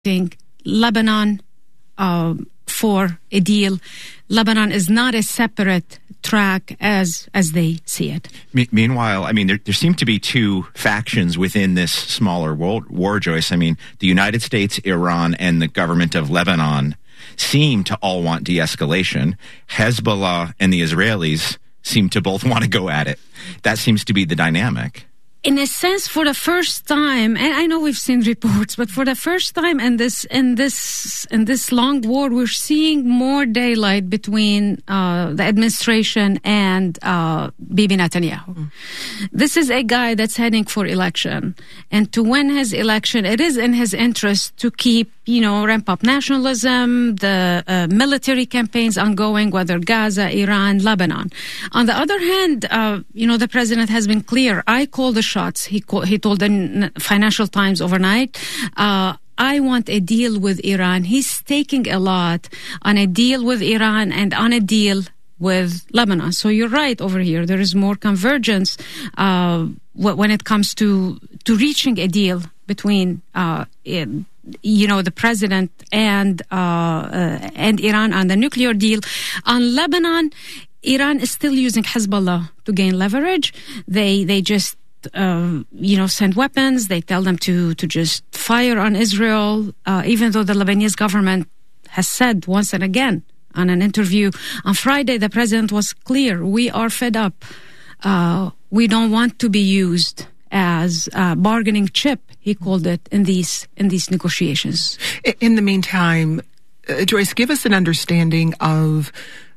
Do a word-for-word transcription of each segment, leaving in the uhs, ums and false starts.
Lebanon uh, for a deal. Lebanon is not a separate track as as they see it. Me- meanwhile, I mean, there, there seem to be two factions within this smaller world war, Joyce. I mean, the United States, Iran, and the government of Lebanon seem to all want de-escalation. Hezbollah and the Israelis seem to both want to go at it. That seems to be the dynamic. In a sense, for the first time, and I know we've seen reports, but for the first time in this in this in this long war, we're seeing more daylight between uh, the administration and uh, Bibi Netanyahu. Mm. This is a guy that's heading for election, and to win his election, it is in his interest to keep, you know, ramp up nationalism, the uh, military campaigns ongoing, whether Gaza, Iran, Lebanon. On the other hand, uh, you know, the president has been clear. I call the shots. He call, he told the Financial Times overnight, uh, I want a deal with Iran. He's staking a lot on a deal with Iran and on a deal with Lebanon. So you're right over here. There is more convergence uh, when it comes to to reaching a deal between uh, in, you know, the president and uh, uh, and Iran on the nuclear deal. On Lebanon, Iran is still using Hezbollah to gain leverage. They they just uh, you know send weapons. They tell them to to just fire on Israel, uh, even though the Lebanese government has said once and again on an interview on Friday, the president was clear: we are fed up. Uh, we don't want to be used as a bargaining chip, he called it, in these in these negotiations. In the meantime, uh, Joyce, give us an understanding of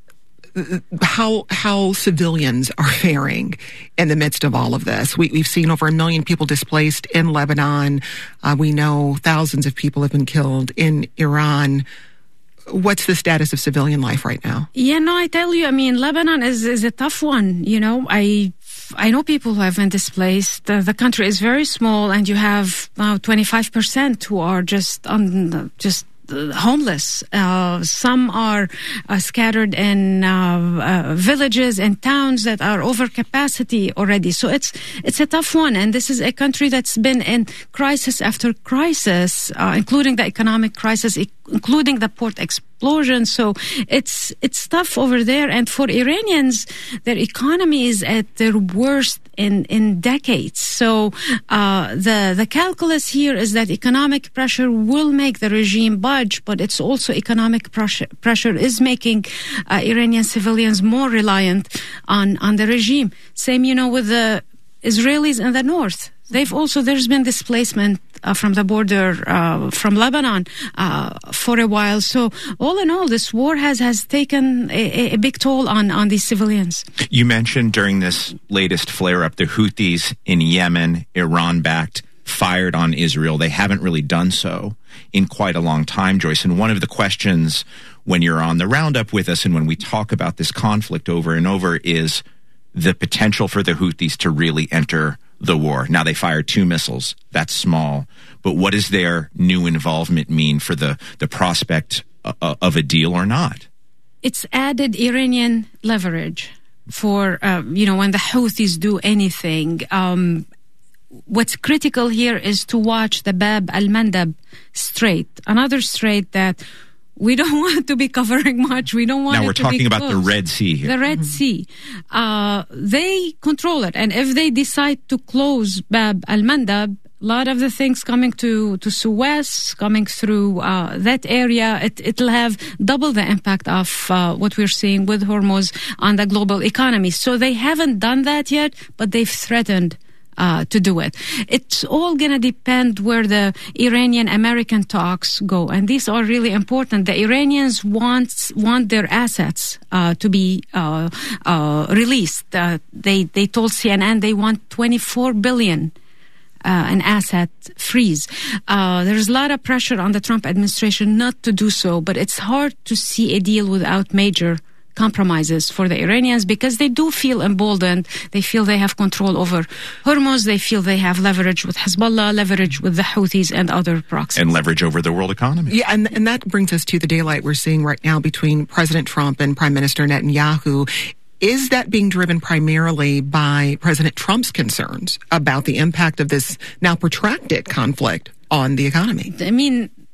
how how civilians are faring in the midst of all of this. We, we've seen over a million people displaced in Lebanon. Uh, we know thousands of people have been killed in Iran. What's the status of civilian life right now? Yeah, no, I tell you, I mean, Lebanon is, is a tough one. You know, I I know people who have been displaced. Uh, the country is very small, and you have uh, twenty-five percent who are just on just homeless. Uh, some are uh, scattered in uh, uh, villages and towns that are over capacity already. So it's it's a tough one. And this is a country that's been in crisis after crisis, uh, including the economic crisis, including the port explosion. So it's it's tough over there. And for Iranians, their economy is at their worst in in decades. So uh, the the calculus here is that economic pressure will make the regime budge, but it's also economic pressure pressure is making uh, Iranian civilians more reliant on on the regime. Same, you know, with the Israelis in the north. They've also, there's been displacement uh, from the border uh, from Lebanon uh, for a while. So all in all, this war has, has taken a, a big toll on, on these civilians. You mentioned during this latest flare-up, the Houthis in Yemen, Iran-backed, fired on Israel. They haven't really done so in quite a long time, Joyce. And one of the questions when you're on the roundup with us and when we talk about this conflict over and over is the potential for the Houthis to really enter the war. Now, they fired two missiles. That's small. But what does their new involvement mean for the, the prospect uh, of a deal or not? It's added Iranian leverage for, uh, you know, when the Houthis do anything. Um, what's critical here is to watch the Bab al-Mandab Strait, another strait that we don't want to be covering much. We don't want now it we're to talking be about close. the Red Sea here. The Red mm-hmm. Sea. Uh, they control it. And if they decide to close Bab al-Mandab, a lot of the things coming to, to Suez, coming through uh, that area, it, it'll have double the impact of uh, what we're seeing with Hormuz on the global economy. So they haven't done that yet, but they've threatened Uh, to do it. It's all going to depend where the Iranian-American talks go, and these are really important. The Iranians want want their assets uh, to be uh, uh, released. Uh, they they told C N N they want twenty-four billion uh, an asset freeze. Uh, there's a lot of pressure on the Trump administration not to do so, but it's hard to see a deal without major compromises for the Iranians because they do feel emboldened. They feel they have control over Hormuz. They feel they have leverage with Hezbollah, leverage with the Houthis and other proxies. And leverage over the world economy. Yeah, and, and that brings us to the daylight we're seeing right now between President Trump and Prime Minister Netanyahu. Is that being driven primarily by President Trump's concerns about the impact of this now protracted conflict on the economy? I mean,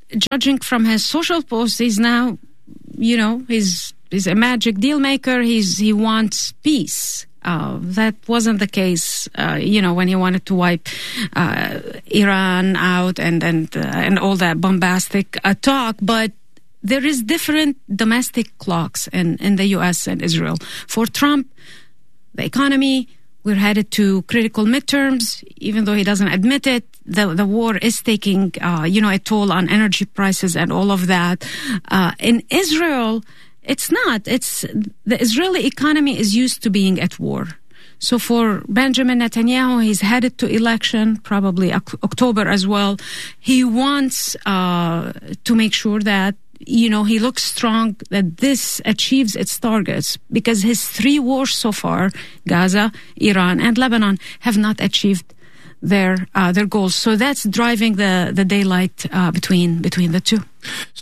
judging from his social posts, he's now, you know, he's he's a magic deal maker. He's he wants peace. Uh, that wasn't the case, uh, you know, when he wanted to wipe uh, Iran out and and uh, and all that bombastic uh, talk. But there is different domestic clocks in, in the U S and Israel. For Trump, the economy, we're headed to critical midterms, even though he doesn't admit it. The the war is taking, uh, you know, a toll on energy prices and all of that. Uh, in Israel, it's not. It's the Israeli economy is used to being at war. So for Benjamin Netanyahu, he's headed to election, probably October as well. He wants uh, to make sure that, you know, he looks strong, that this achieves its targets, because his three wars so far, Gaza, Iran, and Lebanon, have not achieved their uh, their goals. So that's driving the the daylight uh, between between the two.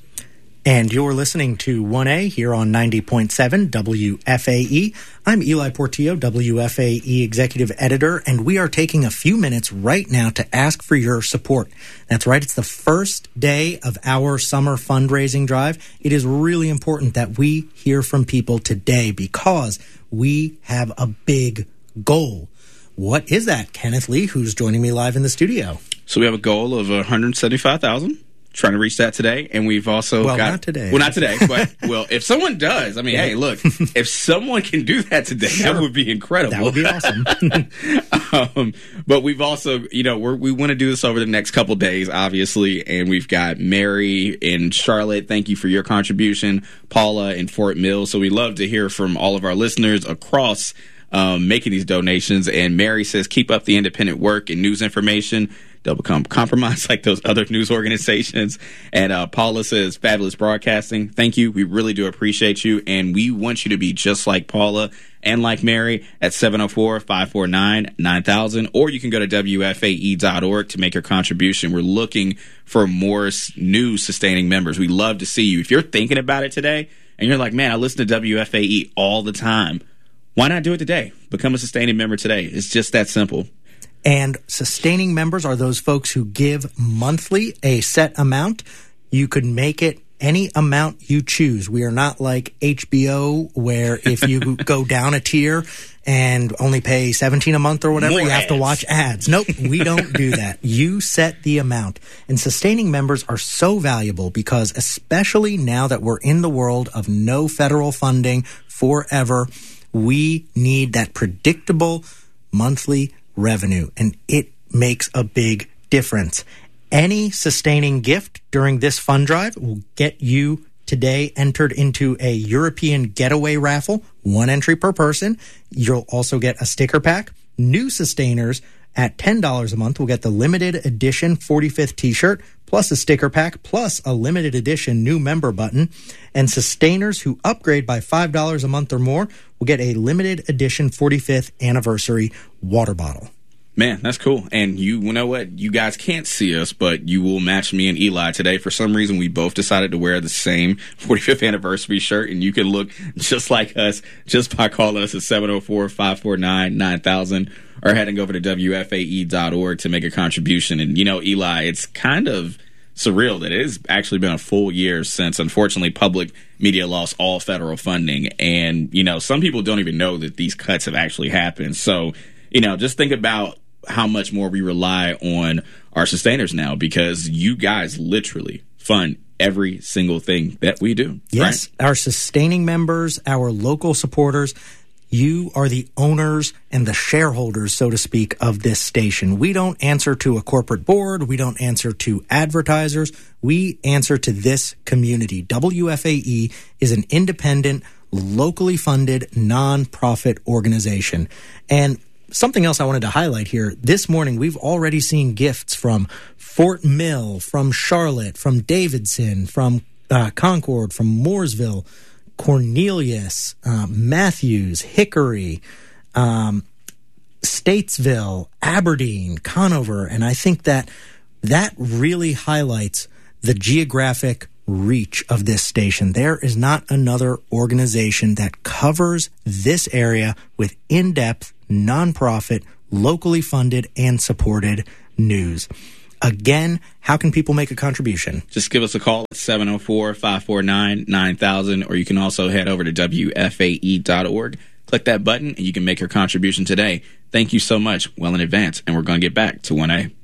And you're listening to one A here on ninety point seven W F A E. I'm Eli Portillo, W F A E Executive Editor, and we are taking a few minutes right now to ask for your support. That's right, it's the first day of our summer fundraising drive. It is really important that we hear from people today because we have a big goal. What is that, Kenneth Lee, who's joining me live in the studio? So we have a goal of one hundred seventy-five thousand dollars. Trying to reach that today, and we've also well, got not today. Well, not today, but well, if someone does, I mean, yeah. hey, look, if someone can do that today, sure. that would be incredible. That would be awesome. um, but we've also, you know, we're, we want to do this over the next couple days, obviously, and we've got Mary in Charlotte. Thank you for your contribution, Paula in Fort Mill. So we love to hear from all of our listeners across um, making these donations. And Mary says, keep up the independent work and news information. They'll become compromised like those other news organizations. And uh, Paula says, fabulous broadcasting. Thank you. We really do appreciate you. And we want you to be just like Paula and like Mary at seven oh four, five four nine, nine thousand. Or you can go to W F A E dot org to make your contribution. We're looking for more new sustaining members. We love to see you. If you're thinking about it today and you're like, man, I listen to W F A E all the time, why not do it today? Become a sustaining member today. It's just that simple. And sustaining members are those folks who give monthly a set amount. You could make it any amount you choose. We are not like H B O, where if you go down a tier and only pay seventeen dollars a month or whatever, More you have ads. to watch ads. Nope, we don't do that. You set the amount. And sustaining members are so valuable because, especially now that we're in the world of no federal funding forever, we need that predictable monthly revenue, and it makes a big difference. Any sustaining gift during this fund drive will get you today entered into a European getaway raffle, one entry per person. You'll also get a sticker pack. New sustainers at ten dollars a month will get the limited edition forty-fifth t-shirt, plus a sticker pack, plus a limited edition new member button. And sustainers who upgrade by five dollars a month or more will get a limited edition forty-fifth anniversary water bottle. Man, that's cool. And you, you know what? You guys can't see us, but you will match me and Eli today. For some reason, we both decided to wear the same forty-fifth anniversary shirt, and you can look just like us just by calling us at seven oh four, five four nine, nine thousand or heading over to W F A E dot org to make a contribution. And, you know, Eli, it's kind of surreal that it has actually been a full year since, unfortunately, public media lost all federal funding. And, you know, some people don't even know that these cuts have actually happened. So, you know, just think about how much more we rely on our sustainers now, because you guys literally fund every single thing that we do. Yes, right? Our sustaining members, our local supporters, you are the owners and the shareholders, so to speak, of this station. We don't answer to a corporate board. We don't answer to advertisers. We answer to this community. W F A E is an independent, locally funded, nonprofit organization. And something else I wanted to highlight here. This morning, we've already seen gifts from Fort Mill, from Charlotte, from Davidson, from uh, Concord, from Mooresville, Cornelius, uh, Matthews, Hickory, um, Statesville, Aberdeen, Conover. And I think that that really highlights the geographic reach of this station. There is not another organization that covers this area with in-depth, nonprofit, locally funded, and supported news. Again, how can people make a contribution? Just give us a call at seven oh four, five four nine, nine thousand, or you can also head over to W F A E dot org. Click that button, and you can make your contribution today. Thank you so much, well in advance, and we're going to get back to one A.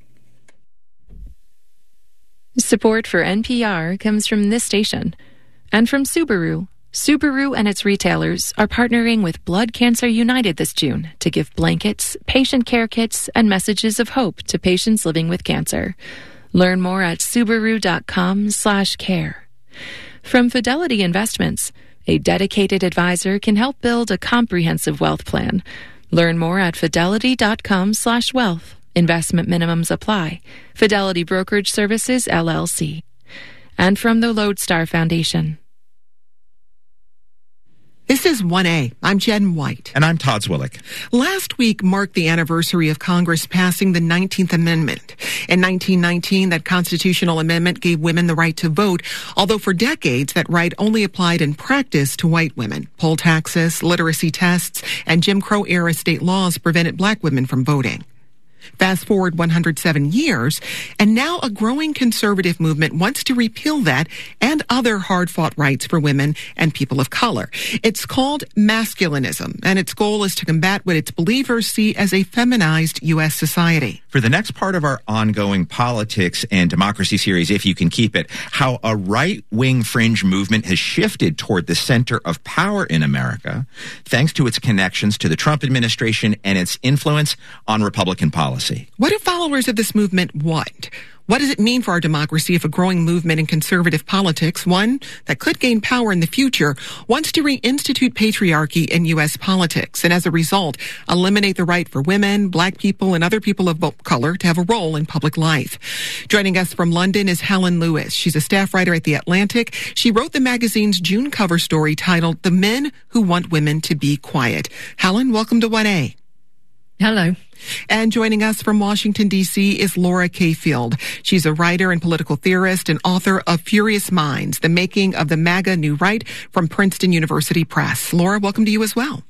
Support for N P R comes from this station and from Subaru. Subaru and its retailers are partnering with Blood Cancer United this June to give blankets, patient care kits, and messages of hope to patients living with cancer. Learn more at Subaru.com slash care. From Fidelity Investments, a dedicated advisor can help build a comprehensive wealth plan. Learn more at Fidelity.com slash wealth. Investment minimums apply. Fidelity Brokerage Services, L L C. And from the Lodestar Foundation. This is one A. I'm Jen White. And I'm Todd Zwillick. Last week marked the anniversary of Congress passing the nineteenth Amendment. In nineteen nineteen, that constitutional amendment gave women the right to vote, although for decades that right only applied in practice to white women. Poll taxes, literacy tests, and Jim Crow-era state laws prevented black women from voting. Fast forward one hundred seven years, and now a growing conservative movement wants to repeal that and other hard-fought rights for women and people of color. It's called masculinism, and its goal is to combat what its believers see as a feminized U S society. For the next part of our ongoing politics and democracy series, If You Can Keep It, how a right-wing fringe movement has shifted toward the center of power in America, thanks to its connections to the Trump administration and its influence on Republican policy. What do followers of this movement want? What does it mean for our democracy if a growing movement in conservative politics, one that could gain power in the future, wants to reinstitute patriarchy in U S politics and as a result eliminate the right for women, black people, and other people of color to have a role in public life? Joining us from London is Helen Lewis. She's a staff writer at The Atlantic. She wrote the magazine's June cover story titled The Men Who Want Women to Be Quiet. Helen, welcome to one A. Hello. And joining us from Washington, D C is Laura Kayfield. She's a writer and political theorist and author of Furious Minds, The Making of the MAGA New Right from Princeton University Press. Laura, welcome to you as well.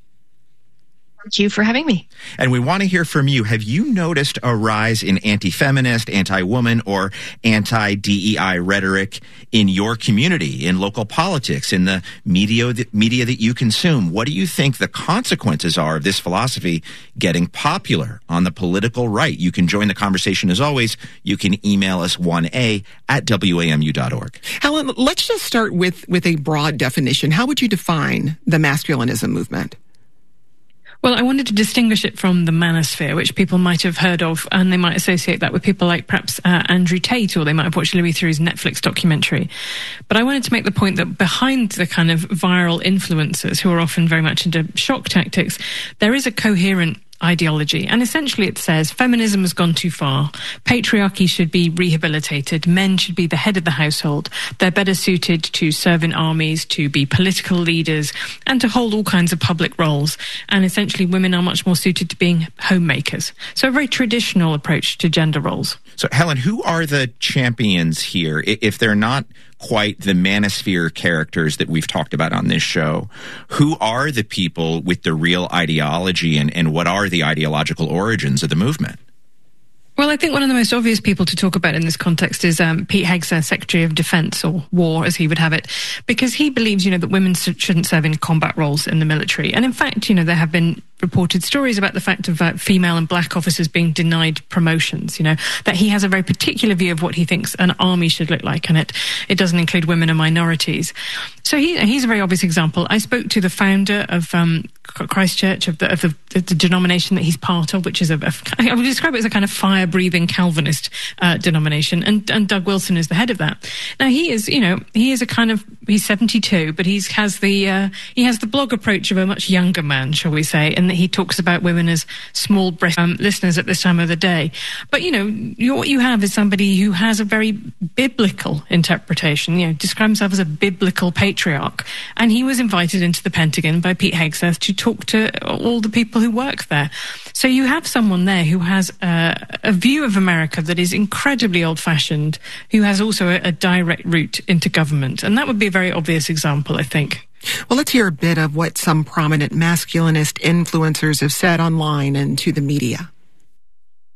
Thank you for having me. And we want to hear from you. Have you noticed a rise in anti-feminist, anti-woman, or anti-D E I rhetoric in your community, in local politics, in the media, the media that you consume? What do you think the consequences are of this philosophy getting popular on the political right? You can join the conversation as always. You can email us one A at W A M U dot org. Helen, let's just start with, with a broad definition. How would you define the masculinism movement? Well, I wanted to distinguish it from the manosphere, which people might have heard of, and they might associate that with people like perhaps uh, Andrew Tate, or they might have watched Louis Theroux's Netflix documentary. But I wanted to make the point that behind the kind of viral influencers, who are often very much into shock tactics, there is a coherent ideology. And essentially it says feminism has gone too far. Patriarchy should be rehabilitated. Men should be the head of the household. They're better suited to serve in armies, to be political leaders, and to hold all kinds of public roles. And essentially women are much more suited to being homemakers. So a very traditional approach to gender roles. So Helen, who are the champions here? If they're not quite the manosphere characters that we've talked about on this show, who are the people with the real ideology, and, and what are the ideological origins of the movement? Well, I think one of the most obvious people to talk about in this context is um, Pete Hegseth, Secretary of Defense, or War, as he would have it, because he believes, you know, that women shouldn't serve in combat roles in the military. And in fact, you know, there have been reported stories about the fact of uh, female and black officers being denied promotions, you know, that he has a very particular view of what he thinks an army should look like, and it, it doesn't include women and minorities. So he, he's a very obvious example. I spoke to the founder of um, Christchurch, of, the, of the, the denomination that he's part of, which is a, a I would describe it as a kind of fire-breathing Calvinist uh, denomination, and, and Doug Wilson is the head of that. Now he is, you know, he is a kind of, he's seventy-two, but he has the uh, he has the blog approach of a much younger man, shall we say, and that he talks about women as small breast um, listeners at this time of the day. But, you know, you, what you have is somebody who has a very biblical interpretation, you know, describes himself as a biblical patriarch. And he was invited into the Pentagon by Pete Hegseth to talk to all the people who work there. So you have someone there who has uh, a view of America that is incredibly old-fashioned, who has also a, a direct route into government. And that would be a very obvious example, I think. Well, let's hear a bit of what some prominent masculinist influencers have said online and to the media.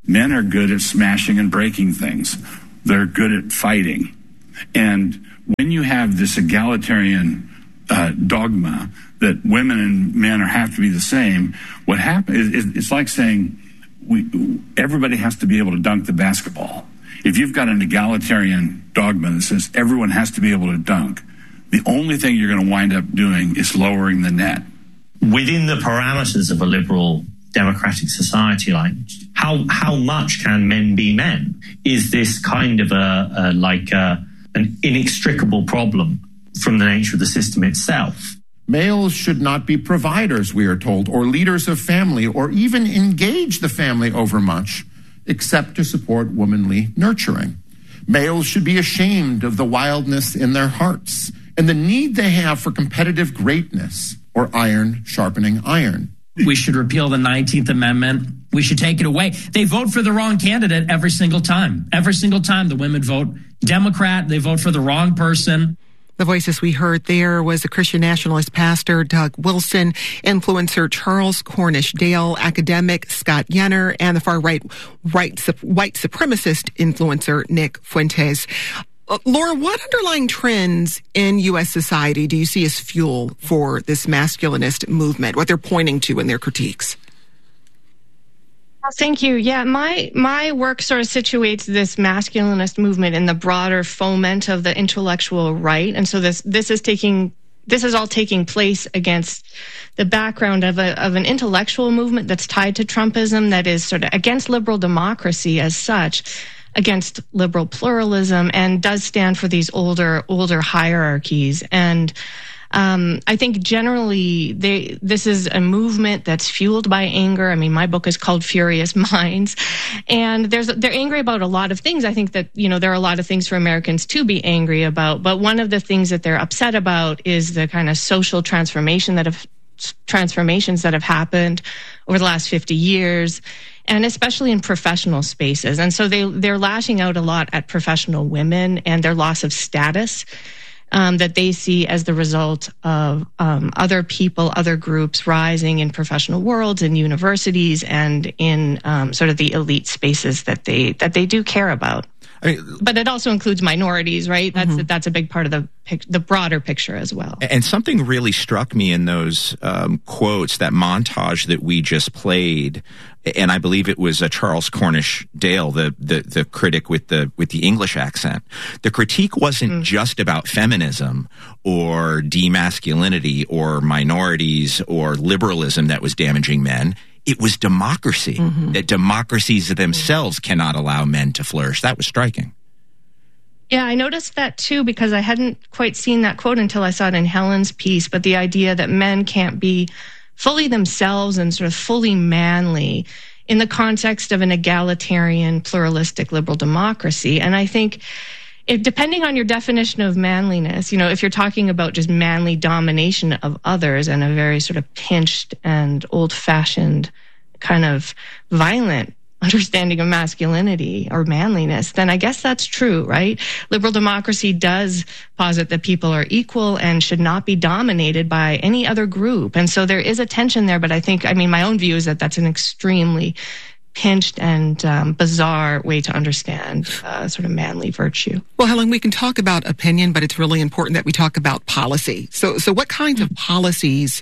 Men are good at smashing and breaking things. They're good at fighting. And when you have this egalitarian uh, dogma that women and men are, have to be the same, what happens is it's like saying we, everybody has to be able to dunk the basketball. If you've got an egalitarian dogma that says everyone has to be able to dunk, the only thing you're going to wind up doing is lowering the net. Within the parameters of a liberal democratic society, like how how much can men be men? Is this kind of a, a like a, an inextricable problem from the nature of the system itself? Males should not be providers, we are told, or leaders of family, or even engage the family overmuch, except to support womanly nurturing. Males should be ashamed of the wildness in their hearts and the need they have for competitive greatness, or iron sharpening iron. We should repeal the nineteenth Amendment. We should take it away. They vote for the wrong candidate every single time. Every single time the women vote Democrat, they vote for the wrong person. The voices we heard there was a Christian nationalist pastor, Doug Wilson, influencer Charles Cornish Dale, academic Scott Yenor, and the far-right right, white supremacist influencer Nick Fuentes. Uh, Laura, what underlying trends in U S society do you see as fuel for this masculinist movement, what they're pointing to in their critiques? Thank you. Yeah, my my work sort of situates this masculinist movement in the broader foment of the intellectual right, and so this this is taking this is all taking place against the background of a of an intellectual movement that's tied to Trumpism, that is sort of against liberal democracy as such, against liberal pluralism, and does stand for these older older hierarchies. And Um, I think generally they, this is a movement that's fueled by anger. I mean, my book is called Furious Minds, and there's, they're angry about a lot of things. I think that, you know, there are a lot of things for Americans to be angry about, but one of the things that they're upset about is the kind of social transformation that have, transformations that have happened over the last fifty years, and especially in professional spaces. And so they, they're lashing out a lot at professional women and their loss of status. Um, that they see as the result of um, other people, other groups rising in professional worlds, in universities, and in um, sort of the elite spaces that they that they do care about. I mean, but it also includes minorities, right? That's mm-hmm. that's a big part of the the broader picture as well. And something really struck me in those um, quotes, that montage that we just played, and I believe it was uh, Charles Cornish Dale, the, the the critic with the with the English accent. The critique wasn't mm. just about feminism or demasculinity or minorities or liberalism that was damaging men. It was democracy, mm-hmm. that democracies themselves cannot allow men to flourish. That was striking. Yeah, I noticed that too, because I hadn't quite seen that quote until I saw it in Helen's piece, but the idea that men can't be fully themselves and sort of fully manly in the context of an egalitarian, pluralistic, liberal democracy. And I think if, depending on your definition of manliness, you know, if you're talking about just manly domination of others and a very sort of pinched and old-fashioned kind of violent understanding of masculinity or manliness, then I guess that's true, right? Liberal democracy does posit that people are equal and should not be dominated by any other group. And so there is a tension there, but I think, I mean, my own view is that that's an extremely pinched and um, bizarre way to understand uh, sort of manly virtue. Well, Helen, we can talk about opinion, but it's really important that we talk about policy. So, so what kinds of policies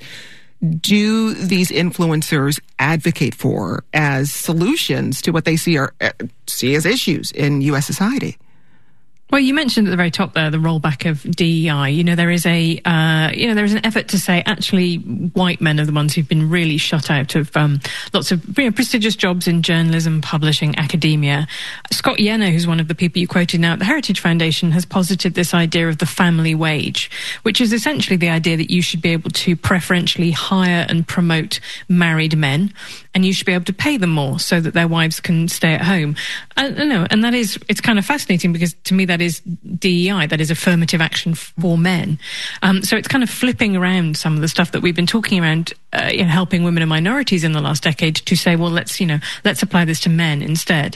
do these influencers advocate for as solutions to what they see are uh, see as issues in U S society? Well, you mentioned at the very top there the rollback of D E I. You know, there is a uh, you know there is an effort to say actually white men are the ones who've been really shut out of um, lots of you know, prestigious jobs in journalism, publishing, academia. Scott Yenor, who's one of the people you quoted now at the Heritage Foundation, has posited this idea of the family wage, which is essentially the idea that you should be able to preferentially hire and promote married men, and you should be able to pay them more so that their wives can stay at home. I don't know, and that is it's kind of fascinating because to me that That is D E I, that is affirmative action for men. Um, so it's kind of flipping around some of the stuff that we've been talking around, uh, you know, helping women and minorities in the last decade to say, well, let's, you know, let's apply this to men instead.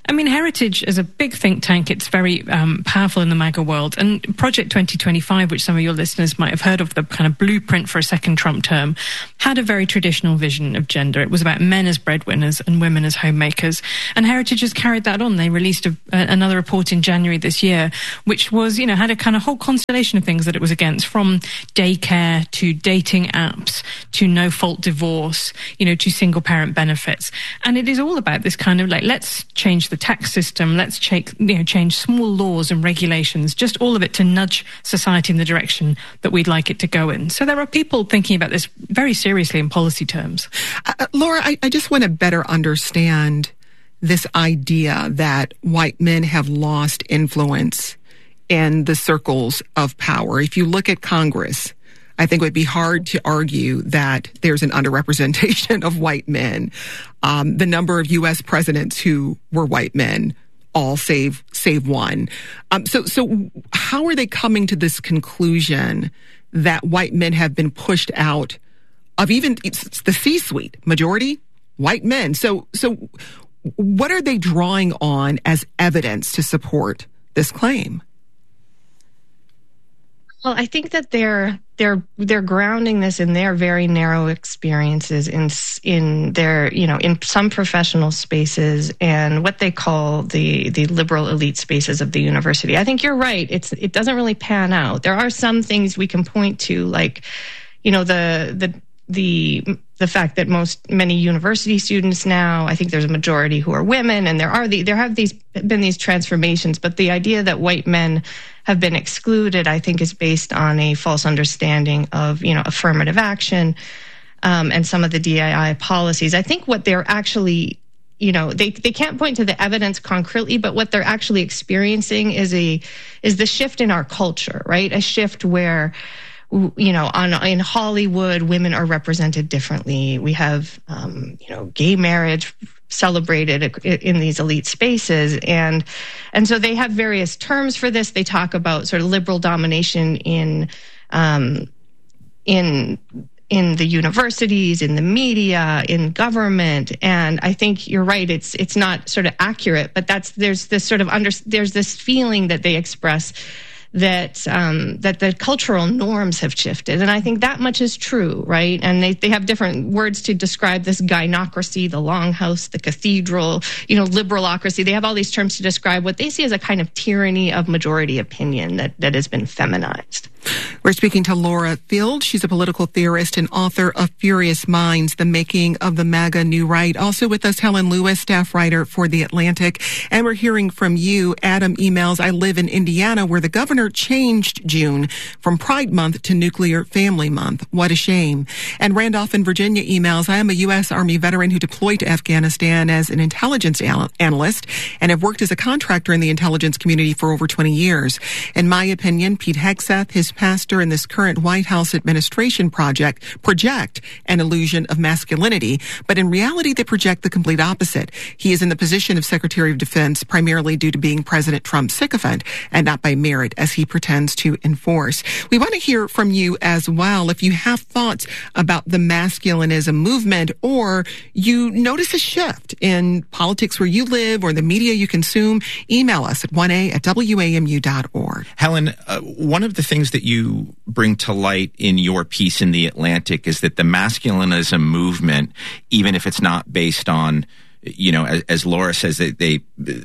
I mean, Heritage is a big think tank. It's very um, powerful in the MAGA world. And Project twenty twenty-five, which some of your listeners might have heard of, the kind of blueprint for a second Trump term, had a very traditional vision of gender. It was about men as breadwinners and women as homemakers. And Heritage has carried that on. They released a, a, another report in January this year, which was, you know, had a kind of whole constellation of things that it was against, from daycare to dating apps to no-fault divorce, you know, to single-parent benefits. And it is all about this kind of like, let's change the tax system, let's change, you know, change small laws and regulations, just all of it to nudge society in the direction that we'd like it to go in. So there are people thinking about this very seriously in policy terms. Uh, Laura, I, I just want to better understand this idea that white men have lost influence in the circles of power. If you look at Congress, I think it would be hard to argue that there's an underrepresentation of white men. Um, the number of U S presidents who were white men, all save save one. Um, so, so how are they coming to this conclusion that white men have been pushed out of even the C-suite? Majority white men. So, so what are they drawing on as evidence to support this claim? Well, I think that they're they're they're grounding this in their very narrow experiences in in their, you know, in some professional spaces and what they call the the liberal elite spaces of the university. I think you're right. It's it doesn't really pan out. There are some things we can point to, like, you know, the the the the fact that most many university students now, I think there's a majority who are women, and there are the there have these been these transformations, but the idea that white men have been excluded, I think, is based on a false understanding of, you know, affirmative action um, and some of the D E I policies. I think what they're actually, you know, they they can't point to the evidence concretely, but what they're actually experiencing is a is the shift in our culture, right? A shift where, you know, on in Hollywood, women are represented differently. We have, um, you know, gay marriage celebrated in these elite spaces, and and so they have various terms for this. They talk about sort of liberal domination in um, in in the universities, in the media, in government, and I think you're right. It's it's not sort of accurate, but that's there's this sort of under there's this feeling that they express that um, that the cultural norms have shifted. And I think that much is true, right? And they, they have different words to describe this: gynocracy, the longhouse, the cathedral, you know, liberalocracy. They have all these terms to describe what they see as a kind of tyranny of majority opinion that, that has been feminized. We're speaking to Laura Field. She's a political theorist and author of Furious Minds, The Making of the MAGA New Right. Also with us, Helen Lewis, staff writer for The Atlantic. And we're hearing from you. Adam emails, I live in Indiana, where the governor changed June from Pride Month to Nuclear Family Month. What a shame. And Randolph in Virginia emails, I am a U S Army veteran who deployed to Afghanistan as an intelligence al- analyst and have worked as a contractor in the intelligence community for over twenty years. In my opinion, Pete Hegseth, his pastor, and this current White House administration project project an illusion of masculinity, but in reality they project the complete opposite. He is in the position of Secretary of Defense primarily due to being President Trump's sycophant and not by merit, as he pretends to enforce. We want to hear from you as well. If you have thoughts about the masculinism movement, or you notice a shift in politics where you live or the media you consume, email us at one a at w a m u dot org. Helen, uh, one of the things that you bring to light in your piece in The Atlantic is that the masculinism movement, even if it's not based on, you know, as, as Laura says, that they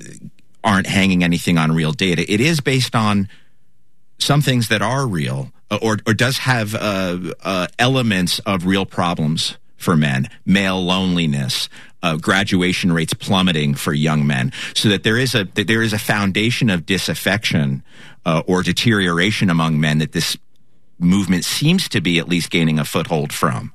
aren't hanging anything on real data, it is based on some things that are real, or, or does have uh, uh, elements of real problems for men, male loneliness, uh, graduation rates plummeting for young men, so that there is a that there is a foundation of disaffection uh, or deterioration among men that this movement seems to be at least gaining a foothold from.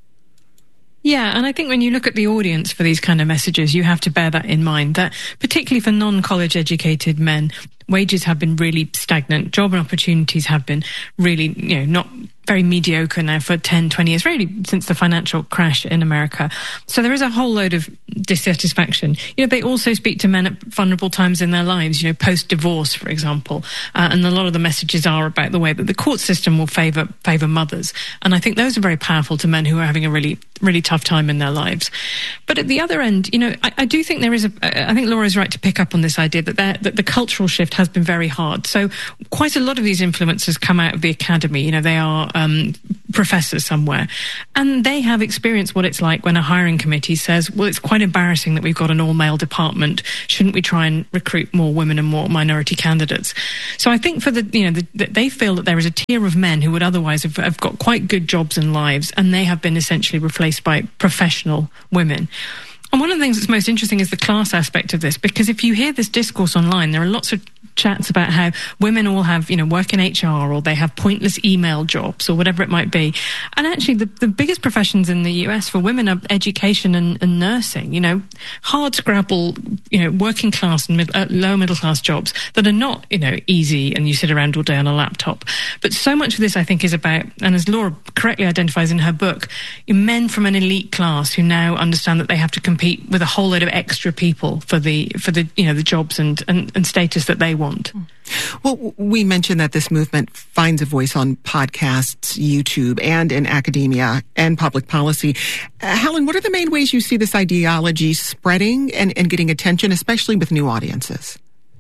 Yeah, and I think when you look at the audience for these kind of messages, you have to bear that in mind, that particularly for non-college educated men, wages have been really stagnant. Job and opportunities have been really, you know, not very mediocre now for ten, twenty years, really since the financial crash in America. So there is a whole load of dissatisfaction. You know, they also speak to men at vulnerable times in their lives, you know, post-divorce, for example. Uh, and a lot of the messages are about the way that the court system will favour favour mothers. And I think those are very powerful to men who are having a really, really tough time in their lives. But at the other end, you know, I, I do think there is a, I think Laura's right to pick up on this idea that, that the cultural shift has been very hard. So quite a lot of these influencers come out of the academy. You know, they are um, professors somewhere, and they have experienced what it's like when a hiring committee says, well, it's quite embarrassing that we've got an all-male department. Shouldn't we try and recruit more women and more minority candidates? So I think for the, you know, the, they feel that there is a tier of men who would otherwise have, have got quite good jobs and lives, and they have been essentially replaced by professional women. And one of the things that's most interesting is the class aspect of this, because if you hear this discourse online, there are lots of chats about how women all have, you know, work in H R, or they have pointless email jobs, or whatever it might be. And actually, the, the biggest professions in the U S for women are education and, and nursing, you know, hard scrabble, you know, working class and mid, uh, lower middle class jobs that are not, you know, easy and you sit around all day on a laptop. But so much of this, I think, is about, and as Laura correctly identifies in her book, men from an elite class who now understand that they have to compete with a whole load of extra people for the, for the, you know, the jobs and, and, and status that they want. Well, we mentioned that this movement finds a voice on podcasts, YouTube, and in academia and public policy. Uh, Helen, what are the main ways you see this ideology spreading and, and getting attention, especially with new audiences?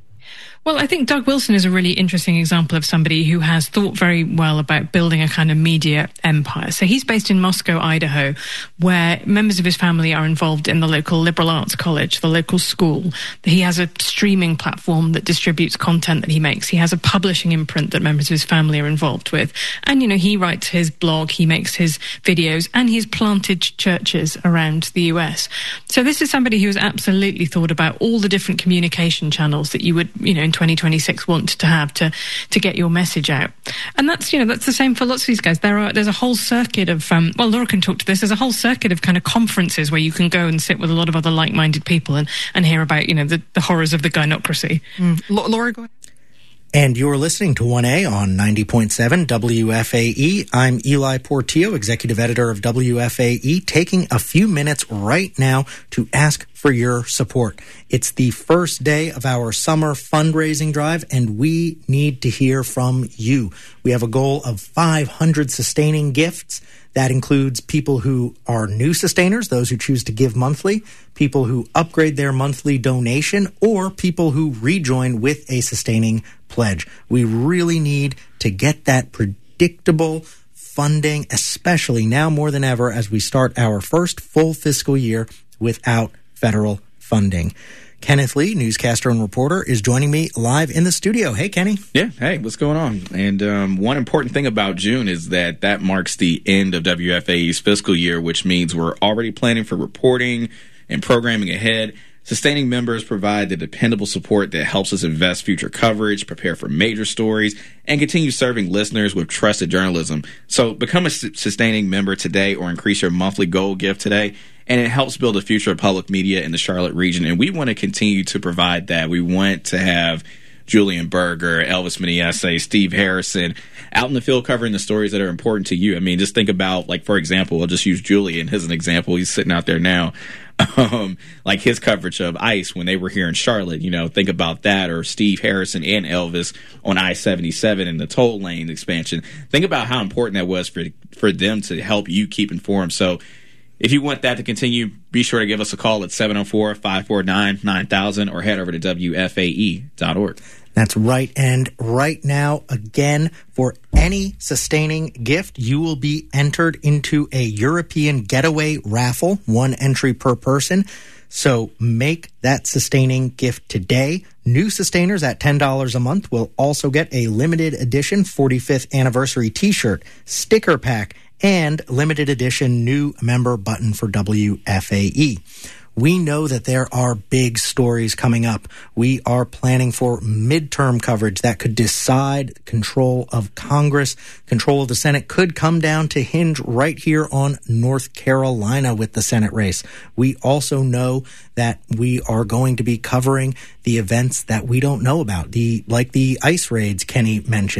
Well, I think Doug Wilson is a really interesting example of somebody who has thought very well about building a kind of media empire. So he's based in Moscow, Idaho, where members of his family are involved in the local liberal arts college, the local school. He has a streaming platform that distributes content that he makes. He has a publishing imprint that members of his family are involved with. And, you know, he writes his blog, he makes his videos, and he's planted churches around the U S. So this is somebody who has absolutely thought about all the different communication channels that you would, you know, in twenty twenty-six want to have to to get your message out. And that's, you know, that's the same for lots of these guys. There are there's a whole circuit of um, well, Laura can talk to this. There's a whole circuit of kind of conferences where you can go and sit with a lot of other like-minded people and and hear about, you know, the, the horrors of the gynocracy. Mm. Laura, go ahead. And you're listening to one A on ninety point seven W F A E. I'm Eli Portillo, executive editor of W F A E, taking a few minutes right now to ask for your support. It's the first day of our summer fundraising drive, and we need to hear from you. We have a goal of five hundred sustaining gifts. That includes people who are new sustainers, those who choose to give monthly, people who upgrade their monthly donation, or people who rejoin with a sustaining pledge. We really need to get that predictable funding, especially now more than ever as we start our first full fiscal year without federal funding. Kenneth Lee, newscaster and reporter, is joining me live in the studio. Hey, Kenny. Yeah, hey, what's going on? And um, one important thing about June is that that marks the end of W F A E's fiscal year, which means we're already planning for reporting and programming ahead. Sustaining members provide the dependable support that helps us invest future coverage, prepare for major stories, and continue serving listeners with trusted journalism. So become a sustaining member today or increase your monthly gold gift today. And it helps build a future of public media in the Charlotte region. And we want to continue to provide that. We want to have Julian Berger, Elvis Meniese, Steve Harrison out in the field covering the stories that are important to you. I mean, just think about, like, for example, I'll just use Julian as an example. He's sitting out there now. Um, like his coverage of ICE when they were here in Charlotte, you know, think about that. Or Steve Harrison and Elvis on I seventy-seven and the toll lane expansion. Think about how important that was for for them to help you keep informed. So if you want that to continue, be sure to give us a call at seven oh four, five four nine, nine thousand or head over to W F A E dot org. That's right. And right now, again, for any sustaining gift, you will be entered into a European getaway raffle, one entry per person. So make that sustaining gift today. New sustainers at ten dollars a month will also get a limited edition forty-fifth anniversary t-shirt, sticker pack, and limited edition new member button for W F A E. We know that there are big stories coming up. We are planning for midterm coverage that could decide control of Congress. Control of the Senate could come down to hinge right here on North Carolina with the Senate race. We also know that we are going to be covering the events that we don't know about, the like the ICE raids Kenny mentioned.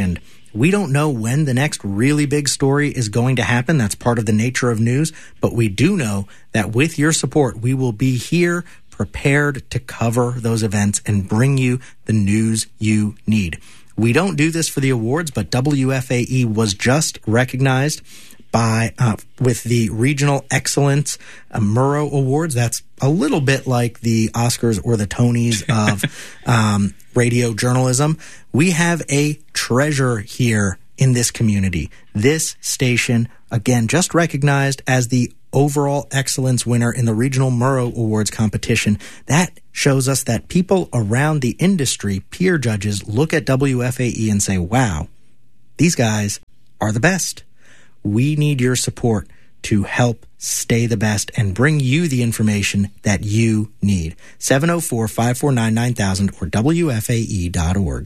We don't know when the next really big story is going to happen. That's part of the nature of news. But we do know that with your support, we will be here prepared to cover those events and bring you the news you need. We don't do this for the awards, but W F A E was just recognized by uh, with the Regional Excellence uh, Murrow Awards. That's a little bit like the Oscars or the Tonys of um, radio journalism. We have a treasure here in this community. This station, again, just recognized as the overall excellence winner in the Regional Murrow Awards competition. That shows us that people around the industry, peer judges, look at W F A E and say, wow, these guys are the best. We need your support to help stay the best and bring you the information that you need. seven oh four, five four nine, nine thousand or W F A E dot org.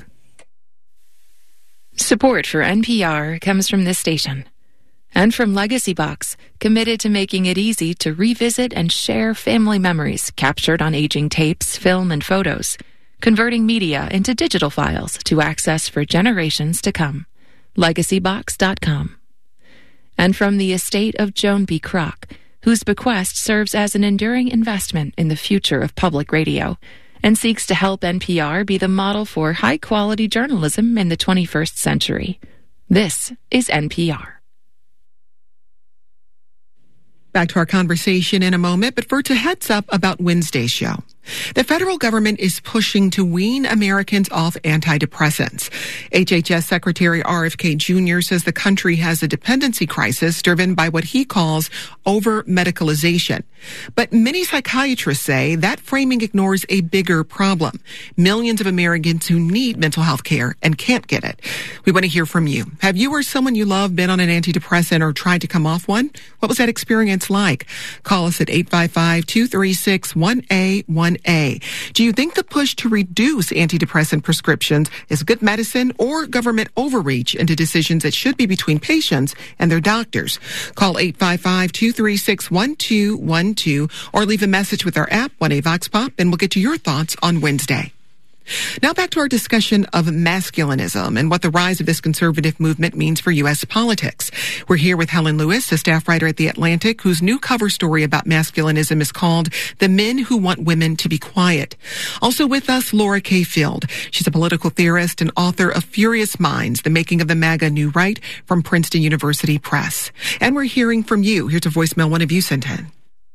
Support for N P R comes from this station and from Legacy Box, committed to making it easy to revisit and share family memories captured on aging tapes, film, and photos, converting media into digital files to access for generations to come. legacy box dot com. And from the estate of Joan B. Kroc, whose bequest serves as an enduring investment in the future of public radio and seeks to help N P R be the model for high-quality journalism in the twenty-first century. This is N P R. Back to our conversation in a moment, but first a heads up about Wednesday's show. The federal government is pushing to wean Americans off antidepressants. H H S Secretary R F K Junior says the country has a dependency crisis driven by what he calls over-medicalization. But many psychiatrists say that framing ignores a bigger problem. Millions of Americans who need mental health care and can't get it. We want to hear from you. Have you or someone you love been on an antidepressant or tried to come off one? What was that experience like? Call us at eight five five, two three six, one A one A. Do you think the push to reduce antidepressant prescriptions is good medicine or government overreach into decisions that should be between patients and their doctors? Call eight five five, two three six, one two one two or leave a message with our app, one A Vox Pop, and we'll get to your thoughts on Wednesday. Now back to our discussion of masculinism and what the rise of this conservative movement means for U S politics. We're here with Helen Lewis, a staff writer at The Atlantic, whose new cover story about masculinism is called The Men Who Want Women to Be Quiet. Also with us, Laura K. Field. She's a political theorist and author of Furious Minds, The Making of the MAGA New Right from Princeton University Press. And we're hearing from you. Here's a voicemail one of you sent in.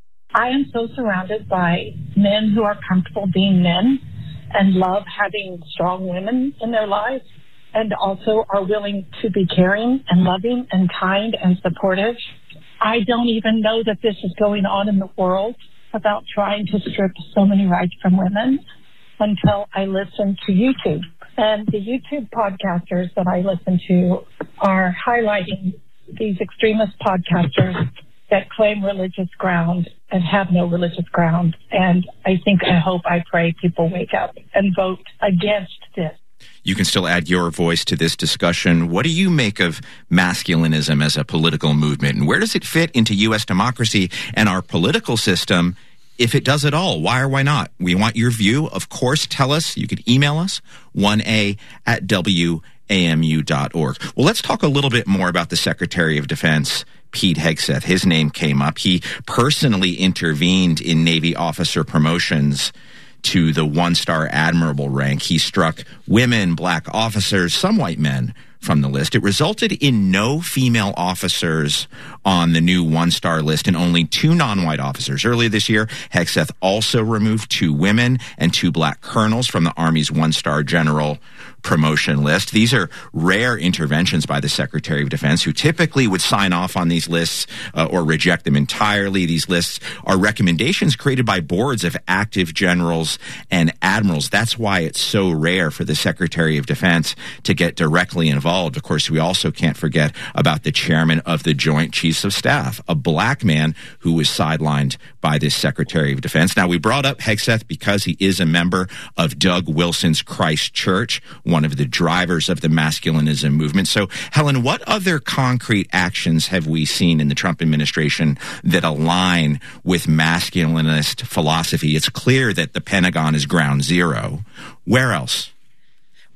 I am so surrounded by men who are comfortable being men and love having strong women in their lives, and also are willing to be caring and loving and kind and supportive. I don't even know that this is going on in the world about trying to strip so many rights from women until I listen to YouTube. And the YouTube podcasters that I listen to are highlighting these extremist podcasters that claim religious ground and have no religious ground. And I think, I hope, I pray people wake up and vote against this. You can still add your voice to this discussion. What do you make of masculinism as a political movement? And where does it fit into U S democracy and our political system, if it does at all? Why or why not? We want your view. Of course, tell us. You could email us, one A at W A M U dot org. Well, let's talk a little bit more about the Secretary of Defense, Pete Hegseth. His name came up. He personally intervened in Navy officer promotions to the one-star admiral rank. He struck women, black officers, some white men from the list. It resulted in no female officers on the new one-star list and only two non-white officers. Earlier this year, Hegseth also removed two women and two black colonels from the Army's one-star general promotion list. These are rare interventions by the Secretary of Defense, who typically would sign off on these lists uh, or reject them entirely. These lists are recommendations created by boards of active generals and admirals. That's why it's so rare for the Secretary of Defense to get directly involved. Of course, we also can't forget about the chairman of the Joint Chiefs of Staff, a black man who was sidelined by this Secretary of Defense. Now, we brought up Hegseth because he is a member of Doug Wilson's Christ Church, one of the drivers of the masculinism movement. So, Helen, what other concrete actions have we seen in the Trump administration that align with masculinist philosophy? It's clear that the Pentagon is ground zero. Where else?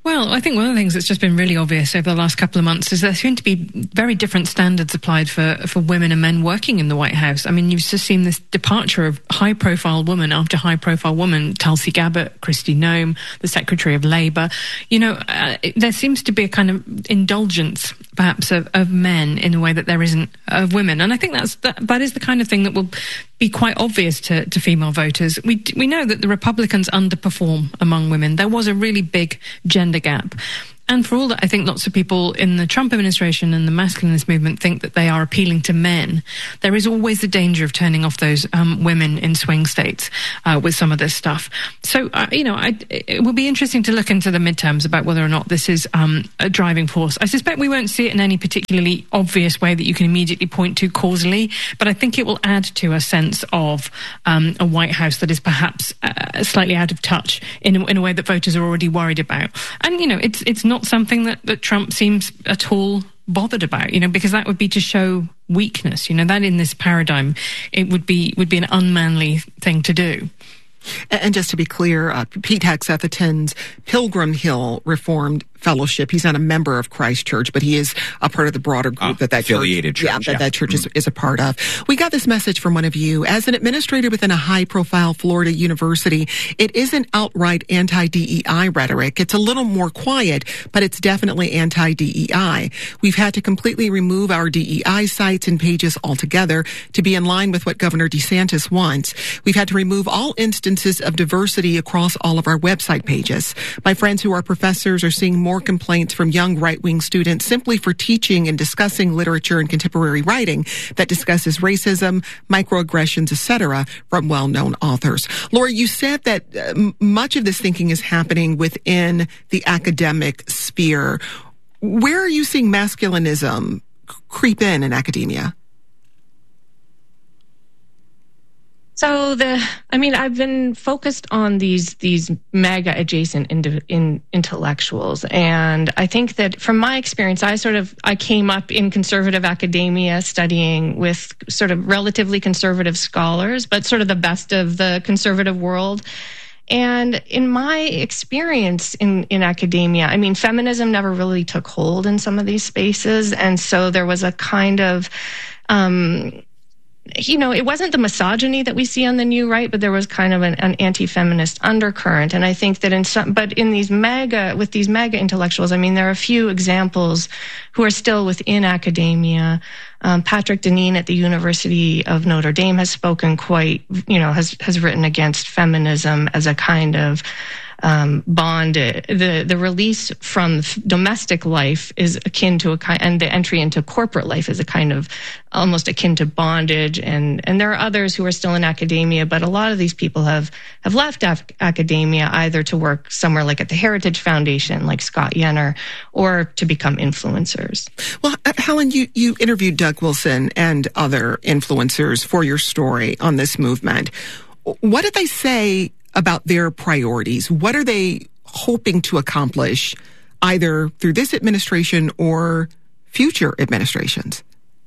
Well, I think one of the things that's just been really obvious over the last couple of months is there seem to be very different standards applied for, for women and men working in the White House. I mean, you've just seen this departure of high-profile woman after high-profile woman, Tulsi Gabbard, Kristi Noem, the Secretary of Labour. You know, uh, it, there seems to be a kind of indulgence, perhaps, of, of men in a way that there isn't of women. And I think that's that, that is the kind of thing that will be quite obvious to, to female voters. We we know that the Republicans underperform among women. There was a really big gender gap. And for all that, I think lots of people in the Trump administration and the masculinist movement think that they are appealing to men. There is always the danger of turning off those um, women in swing states uh, with some of this stuff. So, uh, you know, I, it will be interesting to look into the midterms about whether or not this is um, a driving force. I suspect we won't see it in any particularly obvious way that you can immediately point to causally, but I think it will add to a sense of um, a White House that is perhaps uh, slightly out of touch in a, in a way that voters are already worried about. And, you know, it's it's not something that, that Trump seems at all bothered about, you know, because that would be to show weakness. You know, that in this paradigm, it would be would be an unmanly thing to do. And just to be clear, uh, Pete Hegseth attends Pilgrim Hill Reformed Fellowship. He's not a member of Christ Church, but he is a part of the broader group uh, that that affiliated church, church, yeah, yeah. that that church mm. is, is a part of. We got this message from one of you. As an administrator within a high-profile Florida university, it isn't outright anti-D E I rhetoric. It's a little more quiet, but it's definitely anti-D E I. We've had to completely remove our D E I sites and pages altogether to be in line with what Governor DeSantis wants. We've had to remove all instances of diversity across all of our website pages. My friends who are professors are seeing more complaints from young right-wing students simply for teaching and discussing literature and contemporary writing that discusses racism, microaggressions, et cetera from well-known authors. Laura, you said that uh, m- much of this thinking is happening within the academic sphere. Where are you seeing masculinism c- creep in in academia? So the, I mean, I've been focused on these these MAGA adjacent in, in intellectuals, and I think that from my experience, I sort of I came up in conservative academia, studying with sort of relatively conservative scholars, but sort of the best of the conservative world. And in my experience in, in academia, I mean, feminism never really took hold in some of these spaces, and so there was a kind of um, you know, it wasn't the misogyny that we see on the new right, but there was kind of an, an anti-feminist undercurrent. And I think that in some, but in these MAGA, with these MAGA intellectuals, I mean, there are a few examples who are still within academia. Um, Patrick Deneen at the University of Notre Dame has spoken quite, you know, has, has written against feminism as a kind of Um, bond. The the release from domestic life is akin to a kind, and the entry into corporate life is a kind of almost akin to bondage. And and there are others who are still in academia, but a lot of these people have have left af- academia either to work somewhere like at the Heritage Foundation, like Scott Yenor, or to become influencers. Well, Helen, you you interviewed Doug Wilson and other influencers for your story on this movement. What did they say about their priorities? What are they hoping to accomplish either through this administration or future administrations?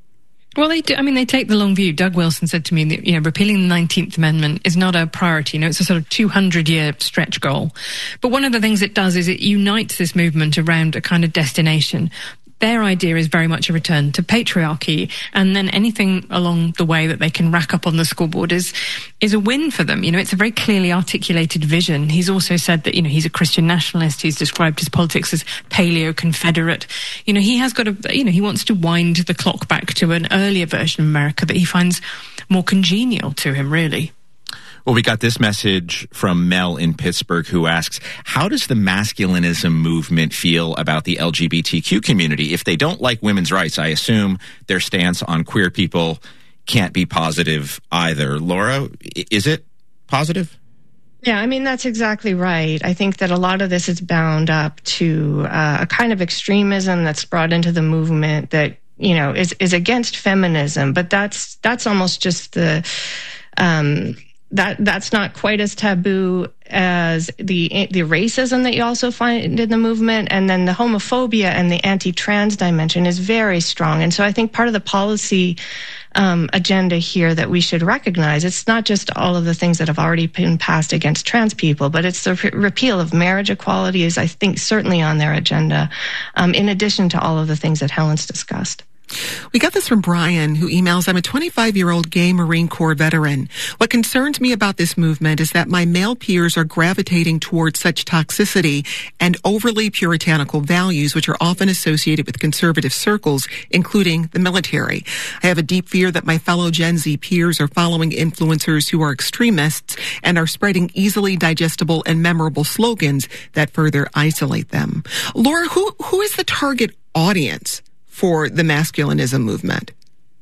Well, they do. I mean, they take the long view. Doug Wilson said to me that, you know, repealing the nineteenth Amendment is not a priority. You know, it's a sort of two hundred year stretch goal. But one of the things it does is it unites this movement around a kind of destination. Their idea is very much a return to patriarchy, and then anything along the way that they can rack up on the scoreboard is is a win for them. You know, it's a very clearly articulated vision. He's also said that, you know, he's a Christian nationalist. He's described his politics as paleo-Confederate. You know, he has got a, you know, he wants to wind the clock back to an earlier version of America that he finds more congenial to him, really. Well, we got this message from Mel in Pittsburgh, who asks, how does the masculinism movement feel about the L G B T Q community? If they don't like women's rights, I assume their stance on queer people can't be positive either. Laura, is it positive? Yeah, I mean, that's exactly right. I think that a lot of this is bound up to uh, a kind of extremism that's brought into the movement that, you know, is, is against feminism. But that's that's almost just the... Um, that that's not quite as taboo as the the racism that you also find in the movement, and then the homophobia and the anti-trans dimension is very strong. And so I think part of the policy um, agenda here that we should recognize, it's not just all of the things that have already been passed against trans people, but it's the re- repeal of marriage equality is, I think, certainly on their agenda, um, in addition to all of the things that Helen's discussed. We got this from Brian, who emails, I'm a twenty-five-year-old gay Marine Corps veteran. What concerns me about this movement is that my male peers are gravitating towards such toxicity and overly puritanical values, which are often associated with conservative circles, including the military. I have a deep fear that my fellow Gen Z peers are following influencers who are extremists and are spreading easily digestible and memorable slogans that further isolate them. Laura, who who is the target audience for the masculinism movement?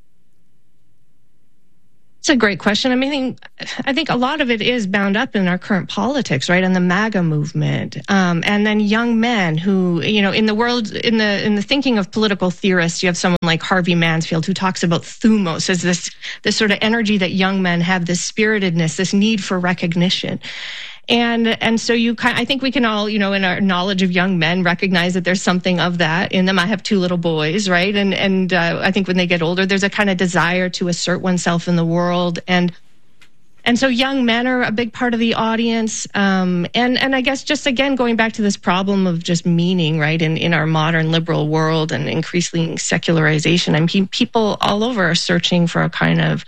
It's a great question. I mean, I think a lot of it is bound up in our current politics, right? And the MAGA movement, um, and then young men who, you know, in the world, in the in the thinking of political theorists, you have someone like Harvey Mansfield who talks about thumos as this this sort of energy that young men have, this spiritedness, this need for recognition. And and so you kind, I think we can all, you know, in our knowledge of young men, recognize that there's something of that in them. I have two little boys, right? And and uh, I think when they get older, there's a kind of desire to assert oneself in the world. And and so young men are a big part of the audience. Um, and and I guess just again going back to this problem of just meaning, right? In in our modern liberal world and increasing secularization, I mean, people all over are searching for a kind of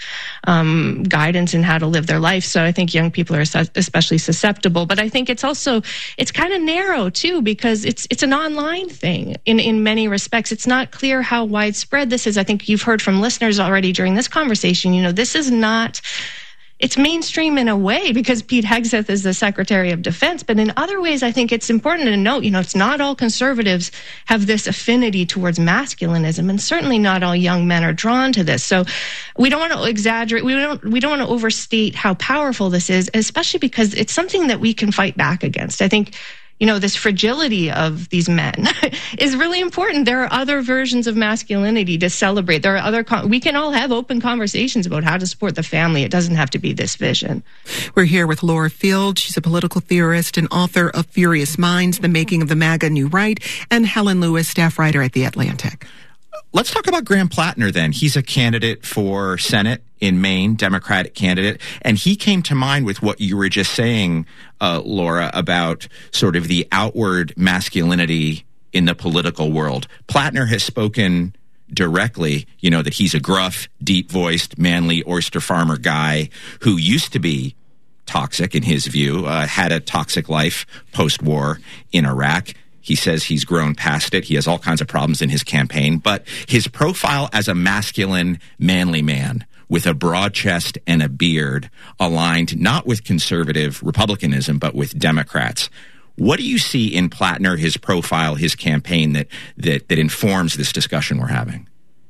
um, guidance in how to live their life. So I think young people are especially susceptible. But I think it's also it's kind of narrow too, because it's it's an online thing in in many respects. It's not clear how widespread this is. I think you've heard from listeners already during this conversation. You know, this is not. It's mainstream in a way because Pete Hegseth is the Secretary of Defense, but in other ways, I think it's important to note, you know, it's not all conservatives have this affinity towards masculinism, and certainly not all young men are drawn to this. So we don't want to exaggerate. We don't, we don't want to overstate how powerful this is, especially because it's something that we can fight back against. I think, you know, this fragility of these men is really important. There are other versions of masculinity to celebrate. There are other, con- we can all have open conversations about how to support the family. It doesn't have to be this vision. We're here with Laura Field. She's a political theorist and author of Furious Minds, The Making of the MAGA New Right, and Helen Lewis, staff writer at The Atlantic. Let's talk about Graham Plattner then. He's a candidate for Senate in Maine, Democratic candidate. And he came to mind with what you were just saying, uh, Laura, about sort of the outward masculinity in the political world. Plattner has spoken directly, you know, that he's a gruff, deep-voiced, manly oyster farmer guy who used to be toxic in his view, uh, had a toxic life post-war in Iraq. He says he's grown past it. He has all kinds of problems in his campaign, but his profile as a masculine, manly man with a broad chest and a beard aligned not with conservative republicanism, but with Democrats. What do you see in Plattner, his profile, his campaign that, that, that informs this discussion we're having?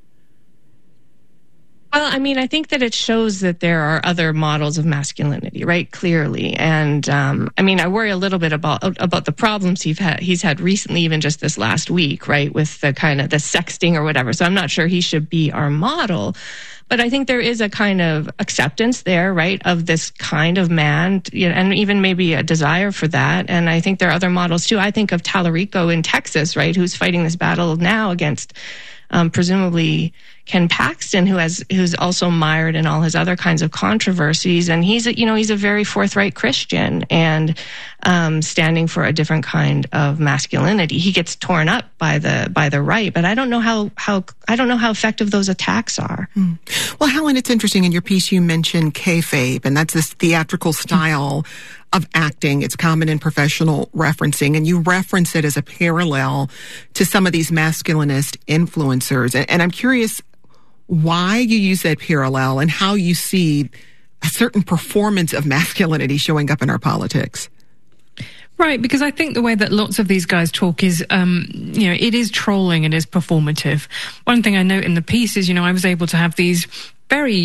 Well, I mean, I think that it shows that there are other models of masculinity, right? Clearly. And, um, I mean, I worry a little bit about, about the problems he's had, he's had recently, even just this last week, right? With the kind of the sexting or whatever. So I'm not sure he should be our model. But I think there is a kind of acceptance there, right, of this kind of man, you know, and even maybe a desire for that. And I think there are other models too. I think of Tallarico in Texas, right, who's fighting this battle now against um, presumably Ken Paxton, who has who's also mired in all his other kinds of controversies, and he's a, you know he's a very forthright Christian and um, standing for a different kind of masculinity. He gets torn up by the by the right, but I don't know how how I don't know how effective those attacks are. Hmm. Well, Helen, it's interesting in your piece you mentioned kayfabe, and that's this theatrical style of acting. It's common in professional referencing, and you reference it as a parallel to some of these masculinist influencers. And, and I'm curious why you use that parallel and how you see a certain performance of masculinity showing up in our politics. Right, because I think the way that lots of these guys talk is, um, you know, it is trolling, it is performative. One thing I note in the piece is, you know, I was able to have these very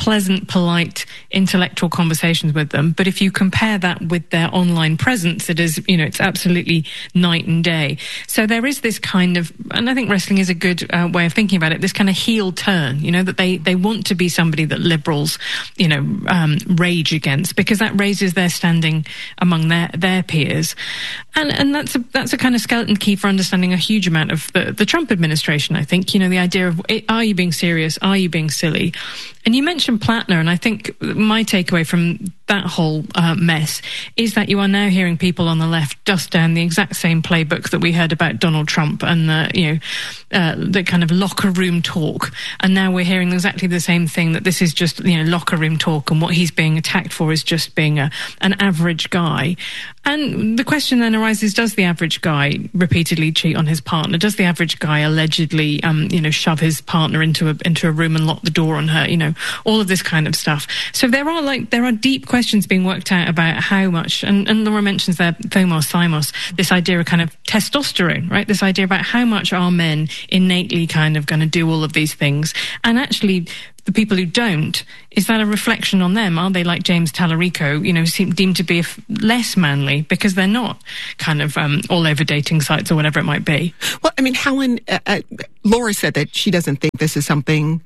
pleasant, polite, intellectual conversations with them. But if you compare that with their online presence, it is, you know, it's absolutely night and day. So there is this kind of, and I think wrestling is a good uh, way of thinking about it, this kind of heel turn, you know, that they, they want to be somebody that liberals, you know, um, rage against, because that raises their standing among their, their peers. And, and that's a, that's a kind of skeleton key for understanding a huge amount of the, the Trump administration, I think. You know, the idea of, are you being serious? Are you being silly? And you mentioned Plattner, and I think my takeaway from that whole uh, mess is that you are now hearing people on the left dust down the exact same playbook that we heard about Donald Trump and the, you know, uh, the kind of locker room talk. And now we're hearing exactly the same thing, that this is just, you know, locker room talk, and what he's being attacked for is just being a, an average guy. And the question then arises, does the average guy repeatedly cheat on his partner? Does the average guy allegedly, um, you know, shove his partner into a, into a room and lock the door on her? You know, all of this kind of stuff. So there are like, there are deep questions being worked out about how much, and, and Laura mentions there, Thomos, Thymos, this idea of kind of testosterone, right? This idea about how much are men innately kind of going to do all of these things. And actually, the people who don't, is that a reflection on them? Are they like James Tallarico, you know, seem deemed to be f- less manly because they're not kind of um, all over dating sites or whatever it might be? Well, I mean, Helen, uh, uh, Laura said that she doesn't think this is something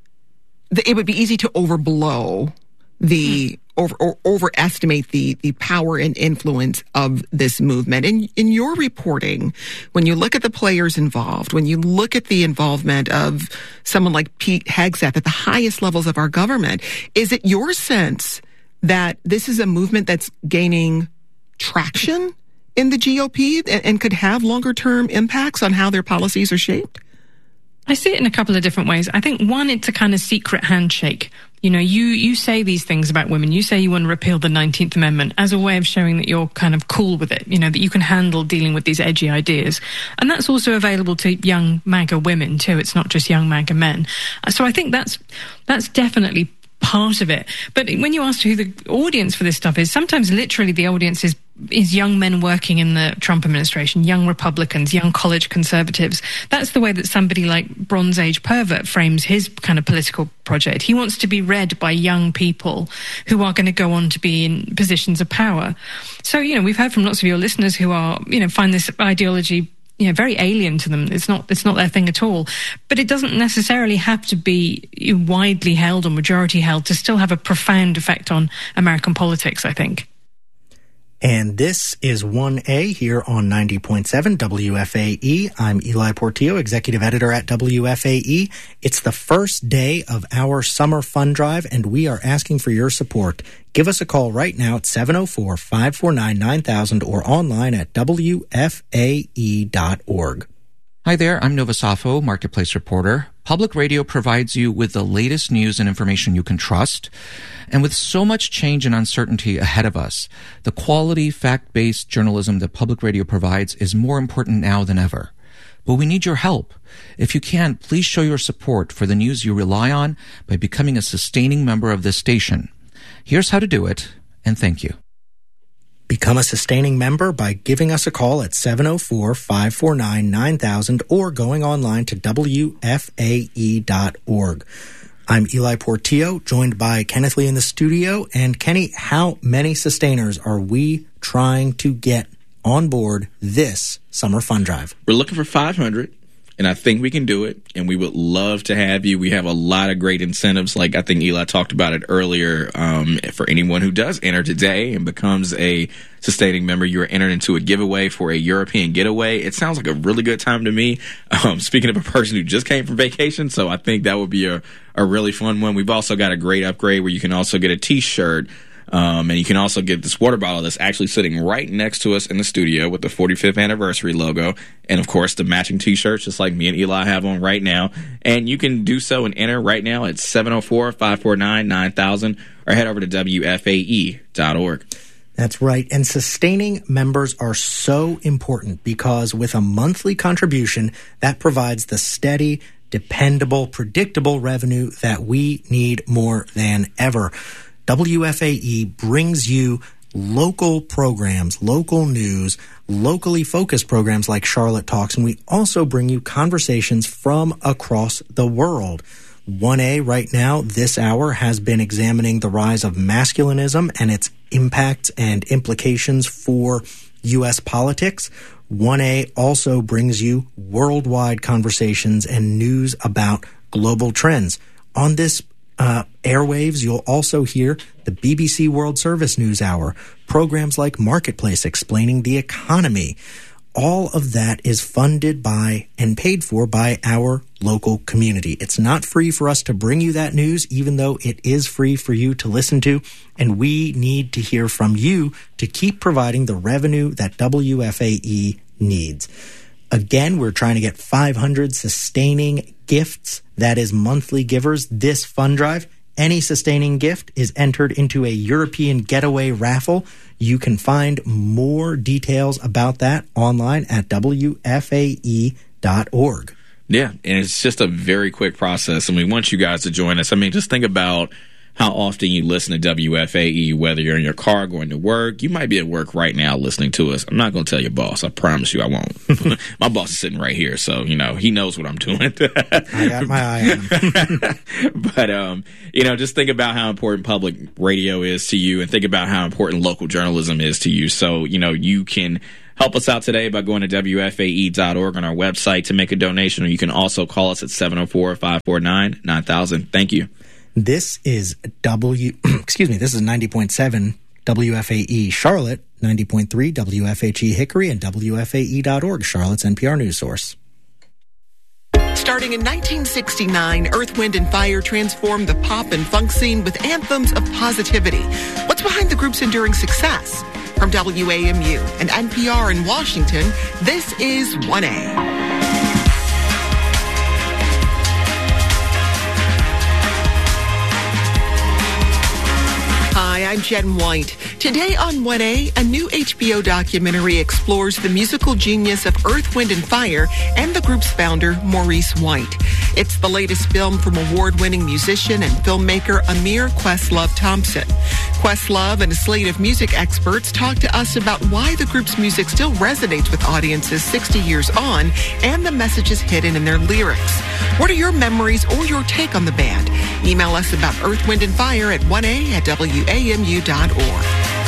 that it would be easy to overblow the mm. over or overestimate the the power and influence of this movement. In in your reporting, when you look at the players involved, when you look at the involvement of someone like Pete Hegseth at the highest levels of our government, is it your sense that this is a movement that's gaining traction in the G O P and, and could have longer term impacts on how their policies are shaped? I see it in a couple of different ways. I think one, it's a kind of secret handshake. You know, you, you say these things about women. You say you want to repeal the nineteenth Amendment as a way of showing that you're kind of cool with it, you know, that you can handle dealing with these edgy ideas. And that's also available to young MAGA women too. It's not just young MAGA men. So I think that's, that's definitely part of it. But when you ask who the audience for this stuff is, sometimes literally the audience is is young men working in the Trump administration, young Republicans, young college conservatives. That's the way that somebody like Bronze Age Pervert frames his kind of political project. He wants to be read by young people who are going to go on to be in positions of power. So, you know, we've heard from lots of your listeners who are, you know, find this ideology, you know, very alien to them. It's not, it's not their thing at all. But it doesn't necessarily have to be widely held or majority held to still have a profound effect on American politics, I think. And this is one A here on ninety point seven W F A E. I'm Eli Portillo, executive editor at W F A E. It's the first day of our summer fund drive, and we are asking for your support. Give us a call right now at seven oh four, five four nine, nine thousand or online at W F A E dot org. Hi there, I'm Nova Safo, marketplace reporter. Public radio provides you with the latest news and information you can trust. And with so much change and uncertainty ahead of us, the quality, fact-based journalism that public radio provides is more important now than ever. But we need your help. If you can, please show your support for the news you rely on by becoming a sustaining member of this station. Here's how to do it, and thank you. Become a sustaining member by giving us a call at seven oh four, five four nine, nine thousand or going online to W F A E dot org. I'm Eli Portillo, joined by Kenneth Lee in the studio. And Kenny, how many sustainers are we trying to get on board this summer fund drive? We're looking for five hundred. And I think we can do it, and we would love to have you. We have a lot of great incentives, like I think Eli talked about it earlier. Um, for anyone who does enter today and becomes a sustaining member, you are entered into a giveaway for a European getaway. It sounds like a really good time to me. Um, speaking of a person who just came from vacation, so I think that would be a, a really fun one. We've also got a great upgrade where you can also get a T-shirt. Um, and you can also get this water bottle that's actually sitting right next to us in the studio with the forty-fifth anniversary logo. And, of course, the matching T-shirts, just like me and Eli have on right now. And you can do so and enter right now at seven oh four, five four nine, nine thousand or head over to W F A E dot org. That's right. And sustaining members are so important because with a monthly contribution, that provides the steady, dependable, predictable revenue that we need more than ever. W F A E brings you local programs, local news, locally focused programs like Charlotte Talks, and we also bring you conversations from across the world. one A right now, this hour, has been examining the rise of masculinism and its impacts and implications for U S politics. one A also brings you worldwide conversations and news about global trends. On this uh, airwaves, you'll also hear the B B C World Service News Hour, programs like Marketplace explaining the economy. All of that is funded by and paid for by our local community. It's not free for us to bring you that news, even though it is free for you to listen to. And we need to hear from you to keep providing the revenue that W F A E needs. Again, we're trying to get five hundred sustaining gifts, that is monthly givers, this fund drive. Any sustaining gift is entered into a European getaway raffle. You can find more details about that online at W F A E dot org. Yeah, and it's just a very quick process, and we want you guys to join us. I mean, just think about how often you listen to W F A E, whether you're in your car going to work. You might be at work right now listening to us. I'm not going to tell your boss. I promise you I won't. My boss is sitting right here, so, you know, he knows what I'm doing. I got my eye on him. But, um, you know, just think about how important public radio is to you, and think about how important local journalism is to you. So, you know, you can help us out today by going to W F A E dot org on our website to make a donation, or you can also call us at seven oh four, five four nine, nine thousand. Thank you. This is W, excuse me, this is ninety point seven W F A E Charlotte, ninety point three W F H E Hickory, and W F A E dot org, Charlotte's N P R news source. Starting in nineteen sixty-nine, Earth, Wind and Fire transformed the pop and funk scene with anthems of positivity. What's behind the group's enduring success? From W A M U and N P R in Washington, this is one A. Hi, I'm Jen White. Today on one A, a new H B O documentary explores the musical genius of Earth, Wind and Fire and the group's founder, Maurice White. It's the latest film from award-winning musician and filmmaker Amir Questlove Thompson. Questlove and a slate of music experts talk to us about why the group's music still resonates with audiences sixty years on and the messages hidden in their lyrics. What are your memories or your take on the band? Email us about Earth, Wind and Fire at one A at W A M U dot org.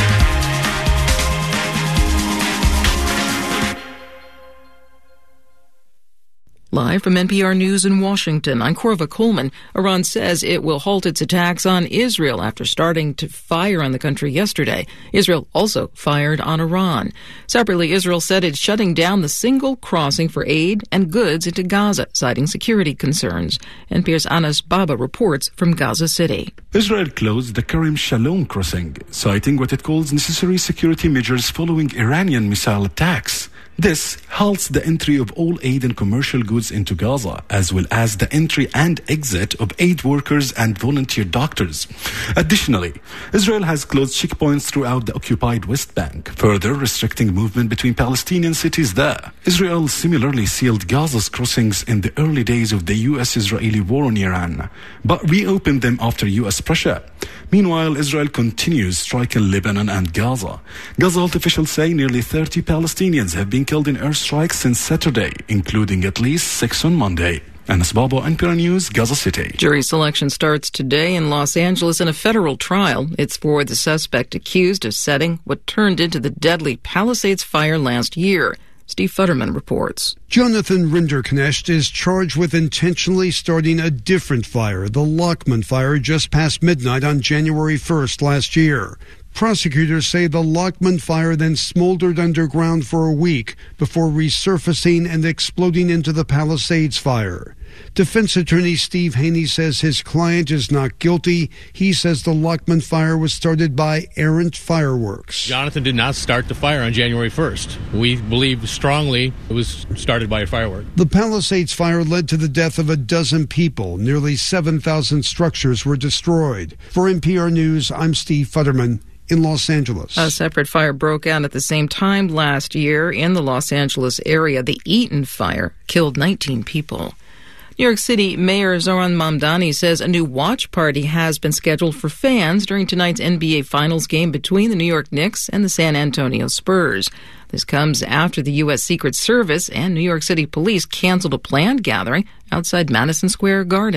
Live from N P R News in Washington, I'm Corva Coleman. Iran says it will halt its attacks on Israel after starting to fire on the country yesterday. Israel also fired on Iran. Separately, Israel said it's shutting down the single crossing for aid and goods into Gaza, citing security concerns. N P R's Anas Baba reports from Gaza City. Israel closed the Kerem Shalom crossing, citing what it calls necessary security measures following Iranian missile attacks. This halts the entry of all aid and commercial goods into Gaza, as well as the entry and exit of aid workers and volunteer doctors. Additionally, Israel has closed checkpoints throughout the occupied West Bank, further restricting movement between Palestinian cities there. Israel similarly sealed Gaza's crossings in the early days of the U S-Israeli war on Iran, but reopened them after U S pressure. Meanwhile, Israel continues striking Lebanon and Gaza. Gaza health officials say nearly thirty Palestinians have been killed in airstrikes since Saturday, including at least six on Monday. Anas Baba, N P R News, Gaza City. Jury selection starts today in Los Angeles in a federal trial. It's for the suspect accused of setting what turned into the deadly Palisades fire last year. Steve Futterman reports. Jonathan Rinderknecht is charged with intentionally starting a different fire, the Lockman fire, just past midnight on January first last year. Prosecutors say the Lockman fire then smoldered underground for a week before resurfacing and exploding into the Palisades fire. Defense attorney Steve Haney says his client is not guilty. He says the Lockman fire was started by errant fireworks. Jonathan did not start the fire on January first. We believe strongly it was started by a firework. The Palisades fire led to the death of a dozen people. Nearly seven thousand structures were destroyed. For N P R News, I'm Steve Futterman in Los Angeles. A separate fire broke out at the same time last year in the Los Angeles area. The Eaton fire killed nineteen people. New York City Mayor Zohran Mamdani says a new watch party has been scheduled for fans during tonight's N B A Finals game between the New York Knicks and the San Antonio Spurs. This comes after the U S Secret Service and New York City Police canceled a planned gathering outside Madison Square Garden.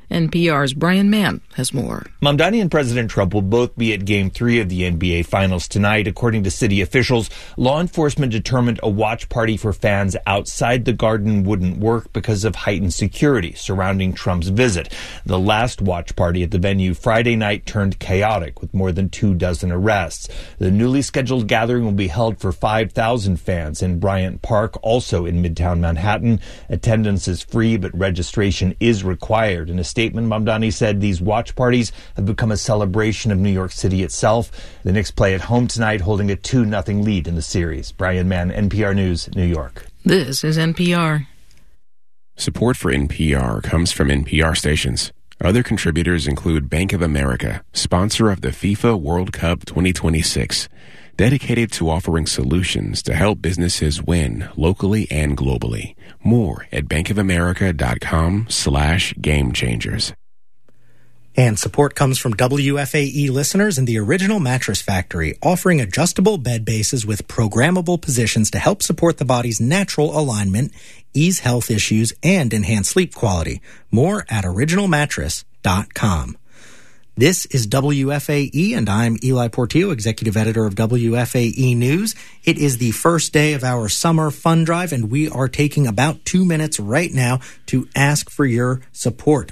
N P R's Brian Mann has more. Mamdani and President Trump will both be at Game three of the N B A Finals tonight. According to city officials, law enforcement determined a watch party for fans outside the Garden wouldn't work because of heightened security surrounding Trump's visit. The last watch party at the venue Friday night turned chaotic with more than two dozen arrests. The newly scheduled gathering will be held for five thousand fans in Bryant Park, also in Midtown Manhattan. Attendance is free, but registration is required. In a statement, Mamdani said these watch parties have become a celebration of New York City itself. The Knicks play at home tonight, holding a two nothing lead in the series. Brian Mann, N P R News, New York. This is N P R. Support for N P R comes from N P R stations. Other contributors include Bank of America, sponsor of the FIFA World Cup twenty twenty-six, dedicated to offering solutions to help businesses win locally and globally. More at bankofamerica.com slash game changers. And support comes from W F A E listeners and the Original Mattress Factory, offering adjustable bed bases with programmable positions to help support the body's natural alignment, ease health issues, and enhance sleep quality. More at original mattress dot com. This is W F A E, and I'm Eli Portillo, executive editor of W F A E News. It is the first day of our summer fund drive, and we are taking about two minutes right now to ask for your support.